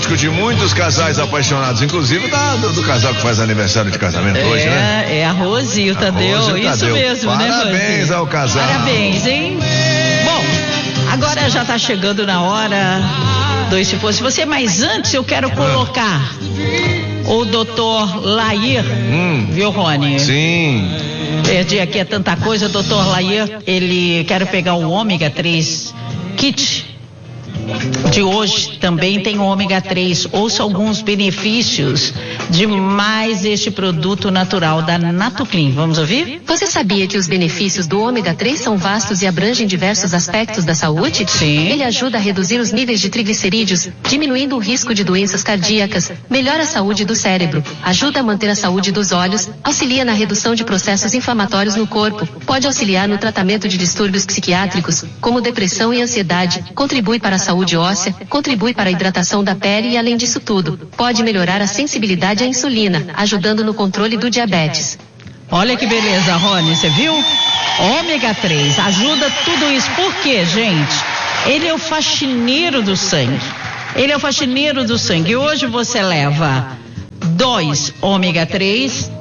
fresco de muitos casais apaixonados, inclusive do casal que faz aniversário de casamento hoje, né? É a Rose e o Tadeu, isso mesmo, né, Rose? Parabéns ao casal. Parabéns, hein? Bom, agora já tá chegando na hora do Se Fosse Você, mas antes eu quero colocar o Dr. Lair, viu, Rony? Sim. Perdi aqui é tanta coisa, Dr. Lair, ele quer pegar o ômega 3 kit de hoje, também tem o ômega 3. Ouça alguns benefícios de mais este produto natural da Natoclean. Vamos ouvir? Você sabia que os benefícios do ômega 3 são vastos e abrangem diversos aspectos da saúde? Sim. Ele ajuda a reduzir os níveis de triglicerídeos, diminuindo o risco de doenças cardíacas, melhora a saúde do cérebro, ajuda a manter a saúde dos olhos, auxilia na redução de processos inflamatórios no corpo, pode auxiliar no tratamento de distúrbios psiquiátricos, como depressão e ansiedade, contribui para a saúde óssea, contribui para a hidratação da pele e, além disso tudo, pode melhorar a sensibilidade à insulina, ajudando no controle do diabetes. Olha que beleza, Rony, você viu? Ômega 3 ajuda tudo isso. Por quê, gente? Ele é o faxineiro do sangue. Ele é o faxineiro do sangue. Hoje você leva 2 ômega 3,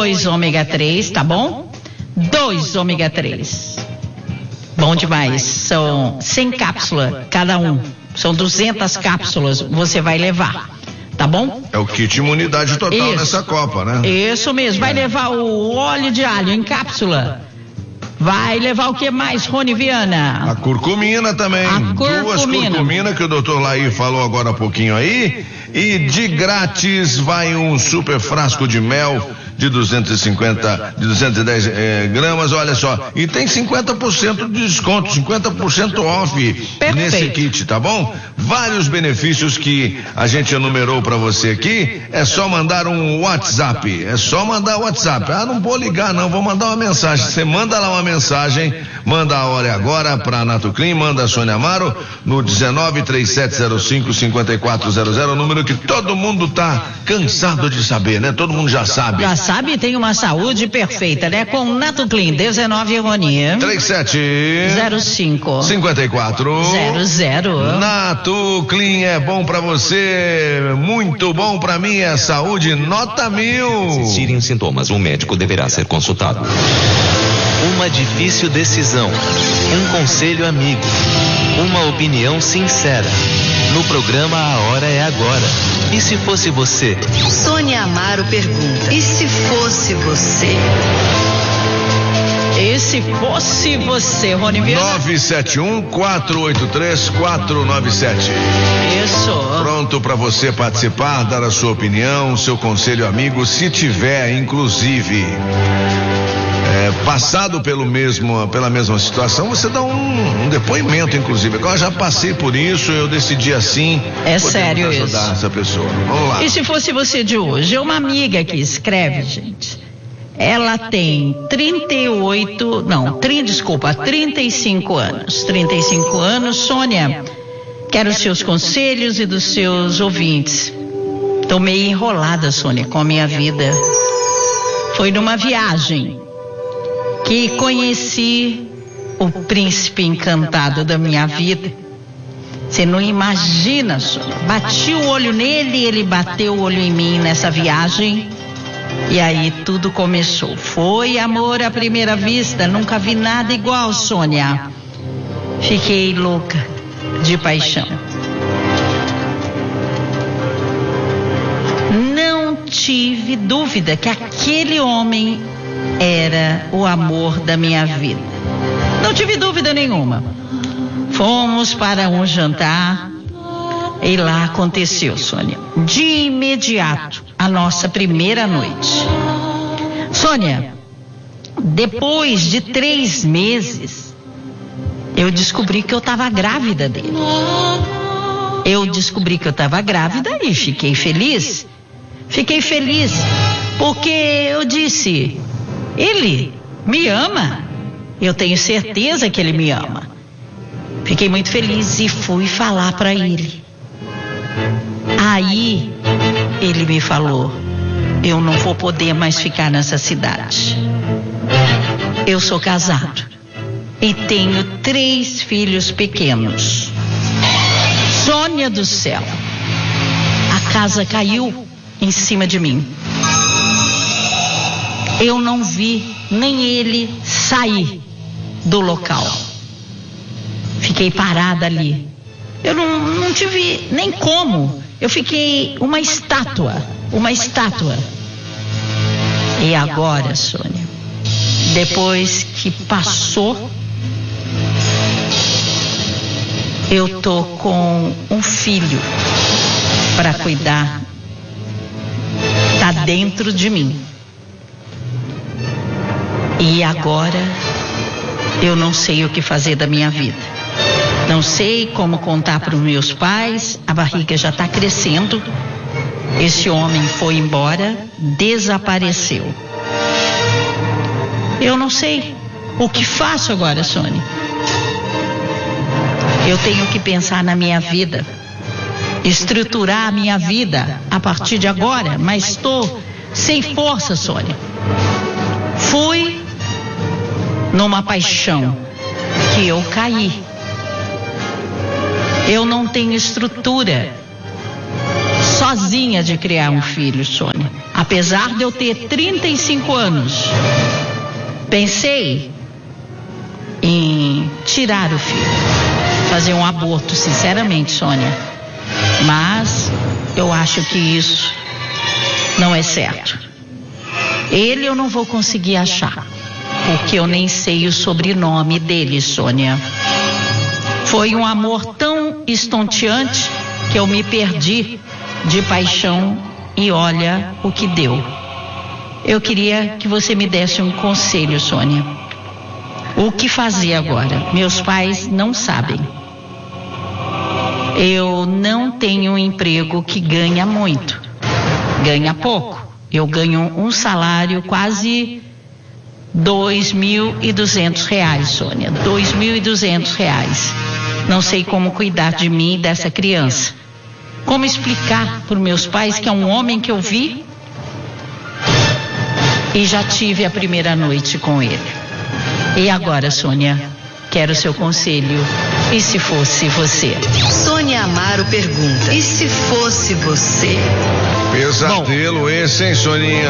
tá bom? 2 ômega 3. Bom demais. São 100 cápsulas cada um. São 200 cápsulas você vai levar, tá bom? É o kit imunidade total nessa Copa, né? Isso mesmo. Vai levar o óleo de alho em cápsula. Vai levar o que mais, Rony Viana? A curcumina também. Duas curcuminas que o doutor Laí falou agora há pouquinho aí. E de grátis vai um super frasco de mel de 210 gramas, olha só. E tem 50% de desconto, 50% off nesse kit, tá bom? Vários benefícios que a gente enumerou pra você aqui. É só mandar um WhatsApp. Ah, não vou ligar não, vou mandar uma mensagem. Você manda lá uma mensagem, manda a hora agora pra Natoclean, manda a Sônia Amaro no 193705-5400, número que todo mundo tá cansado de saber, né? Todo mundo já sabe. Já sabe, tem uma saúde perfeita, né? Com Natoclean, 19 Rony. 3705-5400. Natoclean é bom pra você, muito bom pra mim, é saúde nota 1000. Se existirem sintomas, um médico deverá ser consultado. Uma difícil decisão, um conselho amigo, uma opinião sincera. No programa A Hora é Agora. E se fosse você? Sônia Amaro pergunta: e se fosse você? E se fosse você, Rony Viana? 971-483-497. Isso. Pronto para você participar, dar a sua opinião, seu conselho amigo, se tiver, inclusive, passado pela mesma situação, você dá um depoimento, inclusive. Agora já passei por isso, eu decidi assim. É sério isso. Ajudar essa pessoa. Vamos lá. E se fosse você de hoje? É uma amiga que escreve, gente. Ela tem 35 anos. 35 anos, Sônia. Quero os seus conselhos e dos seus ouvintes. Tô meio enrolada, Sônia, com a minha vida. Foi numa viagem que conheci o príncipe encantado da minha vida. Você não imagina, Sônia. Bati o olho nele, ele bateu o olho em mim nessa viagem. E aí tudo começou. Foi amor à primeira vista. Nunca vi nada igual, Sônia. Fiquei louca de paixão. Não tive dúvida que aquele homem era o amor da minha vida. Não tive dúvida nenhuma. Fomos para um jantar e lá aconteceu, Sônia. De imediato, a nossa primeira noite. Sônia, depois de 3 meses, eu descobri que eu estava grávida dele. Eu descobri que eu estava grávida e fiquei feliz. Fiquei feliz porque eu disse: ele me ama. Eu tenho certeza que ele me ama. Fiquei muito feliz e fui falar para ele. Aí ele me falou: eu não vou poder mais ficar nessa cidade. Eu sou casado e tenho 3 filhos pequenos. Sônia do céu, casa caiu em cima de mim. Eu não vi nem ele sair do local. Fiquei parada ali. Eu não tive nem como. Eu fiquei uma estátua. E agora, Sônia, depois que passou, eu tô com um filho para cuidar. Tá dentro de mim. E agora eu não sei o que fazer da minha vida. Não sei como contar para os meus pais. A barriga já está crescendo. Esse homem foi embora, desapareceu. Eu não sei o que faço agora, Sônia. Eu tenho que pensar na minha vida, estruturar a minha vida a partir de agora, mas estou sem força, Sônia. Fui numa paixão que eu caí. Eu não tenho estrutura sozinha de criar um filho, Sônia. Apesar de eu ter 35 anos, pensei em tirar o filho, fazer um aborto, sinceramente, Sônia. Mas eu acho que isso não é certo. Ele eu não vou conseguir achar, porque eu nem sei o sobrenome dele, Sônia. Foi um amor tão estonteante que eu me perdi de paixão e olha o que deu. Eu queria que você me desse um conselho, Sônia. O que fazer agora? Meus pais não sabem. Eu não tenho um emprego que ganha muito. Ganha pouco. Eu ganho um salário quase R$2.200, Sônia. R$2.200. Não sei como cuidar de mim e dessa criança. Como explicar para os meus pais que é um homem que eu vi e já tive a primeira noite com ele. E agora, Sônia, quero o seu conselho. E se fosse você? Sônia Amaro pergunta: e se fosse você? Pesadelo. Bom, esse, hein, Soninha?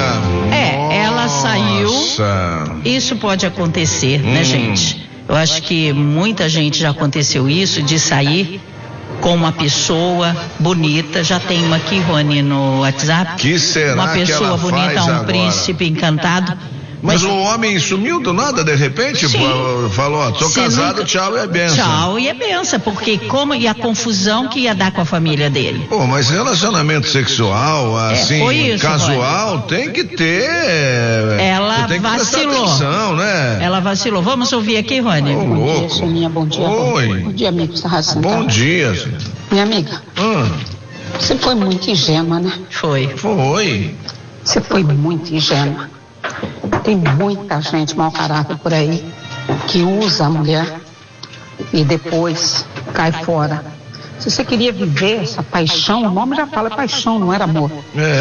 Ela saiu. Isso pode acontecer, né, gente? Eu acho que muita gente já aconteceu isso, de sair com uma pessoa bonita. Já tem uma aqui, Rony, no WhatsApp. Que será uma pessoa que ela bonita, faz um agora? Príncipe encantado. Mas o homem sumiu do nada, de repente? Sim. Falou, ó, tô casado, nunca... tchau e é benção. Tchau e é benção, porque e a confusão que ia dar com a família dele. Pô, mas relacionamento sexual, assim, isso, casual, Rony. Tem que ter... Ela tem que vacilou. Atenção, né? Ela vacilou. Vamos ouvir aqui, Rony. Bom dia, Soninha, bom dia. Oi. Bom dia, amigo da Rádio Central. Bom dia. Minha amiga, você foi muito ingênua, né? Foi. Você foi muito ingênua. Tem muita gente mau caráter por aí que usa a mulher e depois cai fora. Se você queria viver essa paixão, o nome já fala paixão, não era amor.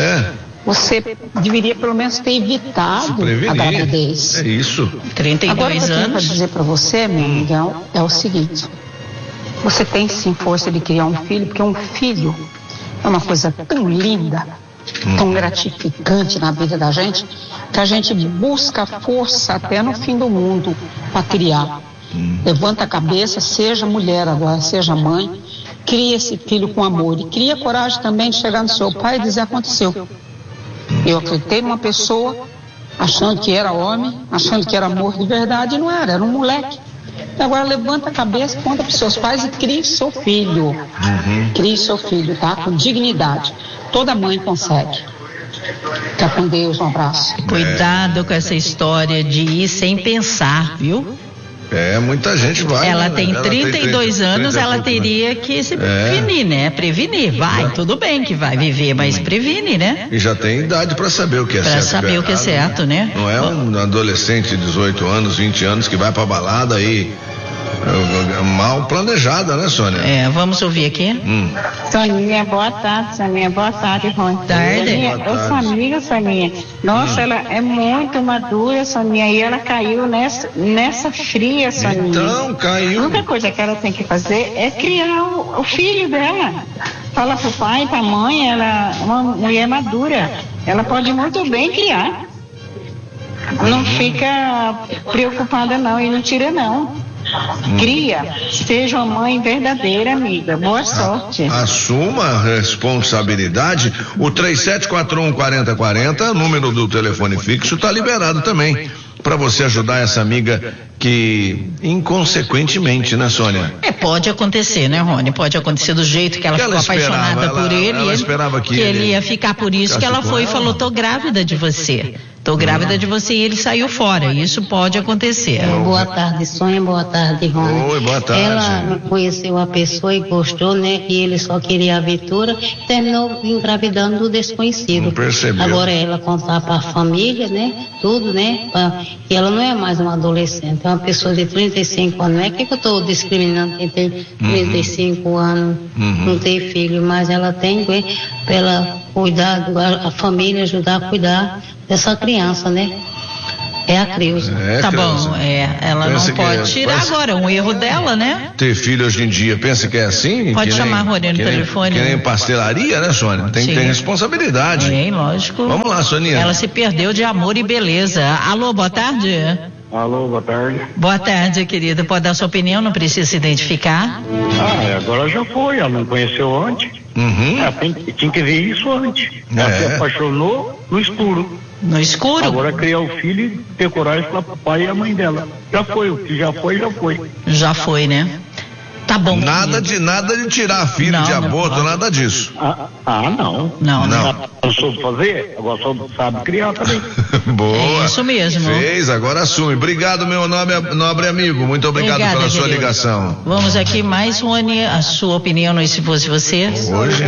Você deveria pelo menos ter evitado a gravidez. É isso. 32 Agora, anos. Agora, o que eu tenho para dizer para você, meu amigão, é o seguinte: você tem sim força de criar um filho, porque um filho é uma coisa tão linda, tão gratificante na vida da gente, que a gente busca força até no fim do mundo para criar. Levanta a cabeça, seja mulher agora, seja mãe, cria esse filho com amor e cria coragem também de chegar no seu pai e dizer: aconteceu. Eu acreditei numa pessoa achando que era homem, achando que era amor de verdade, e não era um moleque. Agora levanta a cabeça, conta para os seus pais e crie seu filho. Crie seu filho, tá? Com dignidade. Toda mãe consegue. Fica com Deus, um abraço. Cuidado com essa história de ir sem pensar, viu? Muita gente vai. Ela tem 32 anos, ela teria que se prevenir, né? Prevenir, vai, tudo bem que vai viver, mas previne, né? E já tem idade para saber o que é certo. Para saber o que é certo, né? Não é um adolescente de 18 anos, 20 anos que vai pra balada aí. Mal planejada, né, Sônia? Vamos ouvir aqui. Soninha, boa tarde, Soninha. Boa tarde, Rony. Eu sou amiga, Soninha. Nossa, ela é muito madura, Soninha, e ela caiu nessa fria, Soninha. Então, caiu. A única coisa que ela tem que fazer é criar o filho dela. fala pro pai, pra mãe, ela é uma mulher madura. Ela pode muito bem criar. Não fica preocupada não e não tira não. Cria, seja uma mãe verdadeira, amiga. Boa sorte. Assuma a responsabilidade. O 3741-4040, número do telefone fixo, tá liberado também para você ajudar essa amiga que inconsequentemente, né, Sônia? Pode acontecer, né, Rony? Pode acontecer do jeito que ela ficou apaixonada por ele. Ela esperava que ele ia ficar, por isso que ela foi e falou: tô grávida de você. Tô grávida de você, e ele saiu fora. Isso pode acontecer. Boa tarde, Sônia. Boa tarde, Rony. Oi, boa tarde. Ela conheceu a pessoa e gostou, né? Que ele só queria a aventura, terminou engravidando do desconhecido. Não percebeu. Agora ela contar para a família, né? Tudo, né? Que ela não é mais uma adolescente, é uma pessoa de 35 anos. Não é que eu estou discriminando quem tem 35 anos, não tem filho, mas ela tem, para ela cuidar, a família ajudar a cuidar dessa criança, né? É a Creuza. Tá bom, ela Pensa não pode tirar agora, um erro dela, né? Ter filho hoje em dia, pensa que é assim? Pode chamar a Rony no telefone. Que nem pastelaria, né, Sônia? Tem que ter responsabilidade. Sim, lógico. Vamos lá, Soninha. Ela se perdeu de amor e beleza. Alô, boa tarde. Alô, boa tarde. Boa tarde, querida. Pode dar sua opinião, não precisa se identificar. Agora já foi, ela não conheceu antes. Tinha que ver isso antes. Ela se apaixonou no escuro. No escuro? Agora criar o filho e ter coragem para o pai e a mãe dela. Já foi, o que já foi, já foi. Já foi, né? Tá bom. Nada de tirar filho de aborto, nada disso. Não. Não. Não soube fazer, agora sabe criar também. Boa. É isso mesmo. Fez, agora assume. Obrigado, meu nobre amigo. Muito obrigado pela sua ligação. Vamos aqui mais, Rony, a sua opinião, não se fosse você. Hoje?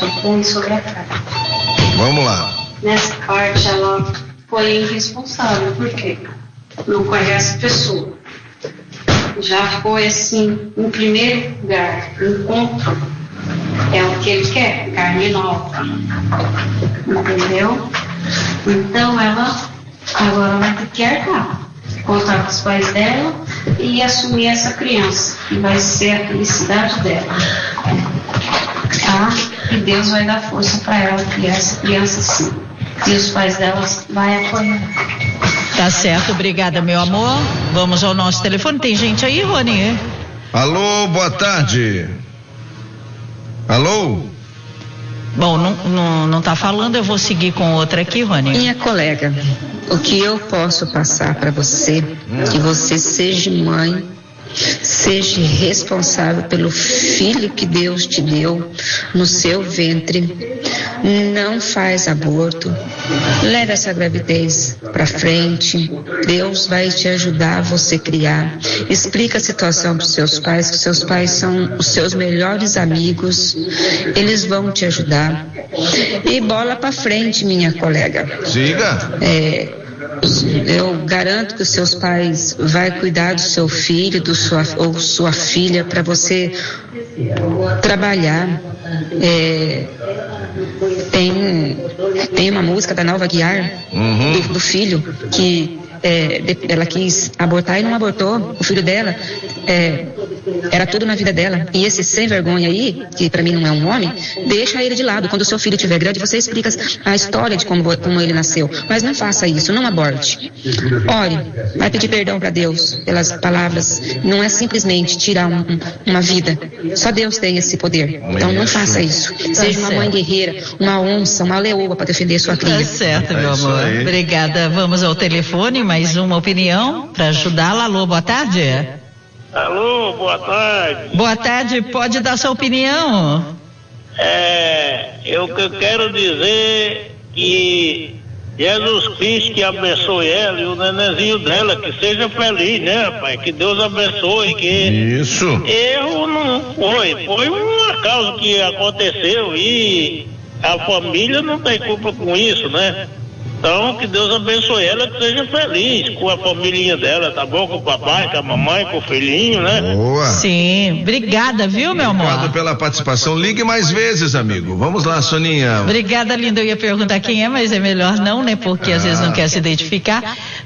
Vamos lá. Nessa parte ela foi irresponsável, por quê? Não conhece a pessoa. Já foi assim, em primeiro lugar, encontro é o que ele quer, carne nova. Entendeu? Então ela agora vai ter que arcar, contar com os pais dela e assumir essa criança, que vai ser a felicidade dela. Tá? E Deus vai dar força para ela criar essa criança sim. E os pais delas vai apoiar. Tá certo, obrigada, meu amor. Vamos ao nosso telefone. Tem gente aí, Rony? Alô, boa tarde. Alô? Bom, não tá falando, eu vou seguir com outra aqui, Rony. Minha colega, o que eu posso passar para você, que você seja mãe, seja responsável pelo filho que Deus te deu no seu ventre, não faz aborto, leve essa gravidez para frente, Deus vai te ajudar a você criar, explica a situação para os seus pais, que seus pais são os seus melhores amigos, eles vão te ajudar, e bola para frente, minha colega. Siga. Eu garanto que os seus pais vai cuidar do seu filho, ou sua filha, para você trabalhar. Tem uma música da Nalva Aguiar, do filho, que ela quis abortar e não abortou. O filho dela era tudo na vida dela. E esse sem vergonha aí, que pra mim não é um homem, deixa ele de lado. Quando o seu filho estiver grande, você explica a história de como ele nasceu. Mas não faça isso, não aborte. Ore, vai pedir perdão pra Deus pelas palavras. Não é simplesmente tirar uma vida. Só Deus tem esse poder. Então não faça isso. Seja uma mãe guerreira, uma onça, uma leoa para defender sua cria. Tá certo, meu amor. Obrigada. Vamos ao telefone, mais uma opinião para ajudá-la. Alô, boa tarde. Alô, boa tarde. Boa tarde, pode dar sua opinião? Eu quero dizer que Jesus Cristo que abençoe ela e o nenenzinho dela, que seja feliz, né, rapaz? Que Deus abençoe, que isso. Erro não foi uma causa que aconteceu e a família não tem culpa com isso, né? Então, que Deus abençoe ela, que seja feliz com a família dela, tá bom? Com o papai, com a mamãe, com o filhinho, né? Boa. Sim, obrigada, viu, meu amor? Obrigado pela participação. Ligue mais vezes, amigo. Vamos lá, Soninha. Obrigada, linda. Eu ia perguntar quem é, mas é melhor não, né? Porque às vezes não quer se identificar.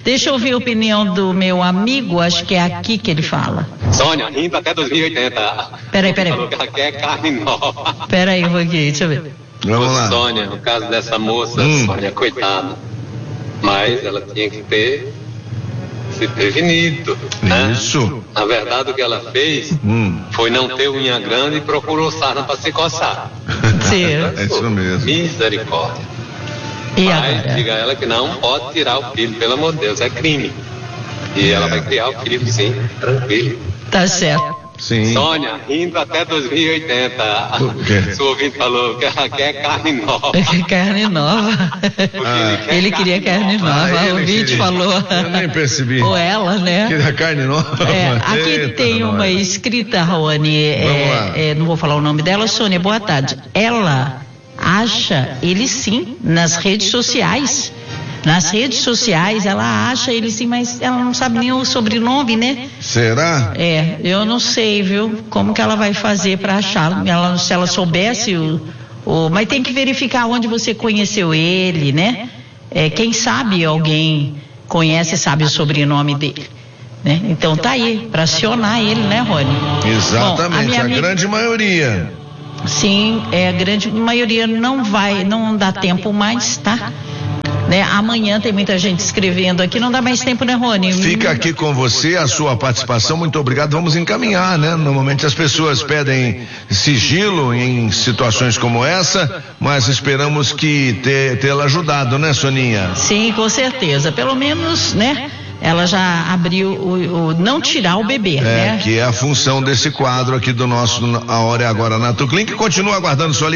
Deixa eu ouvir a opinião do meu amigo, acho que é aqui que ele fala. Sônia, rindo até 2080. Peraí. Falou que ela quer carne nova. Peraí, deixa eu ver. Vamos lá. Sônia, no caso dessa moça, Sônia, coitada. Mas ela tinha que ter se prevenido, né? Isso. Na verdade, o que ela fez foi não ter unha grande e procurou sarna para se coçar. Sim. É isso mesmo. Misericórdia. E mas agora? diga a ela que não pode tirar o filho, pelo amor de Deus, é crime. E ela vai criar o filho, sim, tranquilo. Tá certo. Sim. Sônia, rindo até 2080. Sua ouvinte falou que ela quer carne nova. Carne nova. Ele queria carne nova. O ouvinte falou. Eu nem percebi. Ou ela, né? Queria carne nova. Aqui Eita, tem uma escrita, Rony. Não vou falar o nome dela. Sônia, boa tarde. Ela acha ele sim nas redes sociais. Nas redes sociais ela acha ele sim, mas ela não sabe nem o sobrenome, né? Será? Eu não sei, viu? Como que ela vai fazer para achar? Se ela soubesse mas tem que verificar onde você conheceu ele, né? Quem sabe alguém conhece e sabe o sobrenome dele, né? Então tá aí, para acionar ele, né, Rony? Exatamente. Bom, a grande maioria. Sim, a grande maioria não dá tempo mais, tá? Né? Amanhã tem muita gente escrevendo aqui, não dá mais tempo, né, Rony? Fica aqui com você a sua participação, muito obrigado. Vamos encaminhar, né? Normalmente as pessoas pedem sigilo em situações como essa, mas esperamos que tê-la ajudado, né, Soninha? Sim, com certeza. Pelo menos, né? Ela já abriu não tirar o bebê, né? Que é a função desse quadro aqui do nosso A Hora é Agora na Tuclin, que continua aguardando sua